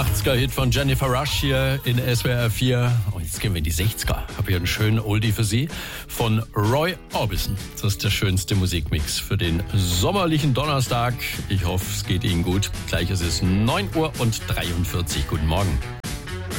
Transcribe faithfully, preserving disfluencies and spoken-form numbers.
achtziger-Hit von Jennifer Rush hier in S W R vier. Und jetzt gehen wir in die sechziger. Habe hier einen schönen Oldie für Sie von Roy Orbison. Das ist der schönste Musikmix für den sommerlichen Donnerstag. Ich hoffe, es geht Ihnen gut. Gleich ist es neun Uhr und dreiundvierzig. Guten Morgen.